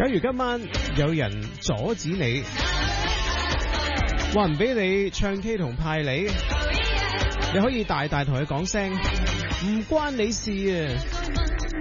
假如今晚有人阻止你，話唔俾你唱 K 同派你，你可以大大同佢講聲，唔關你事啊。